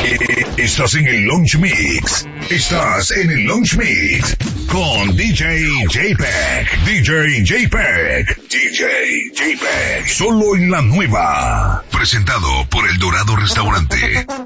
Estás en el Lounge Mix. Estás en el Lounge Mix con DJ JPEG. DJ JPEG. DJ JPEG. Solo en la nueva. Presentado por El Dorado Restaurante.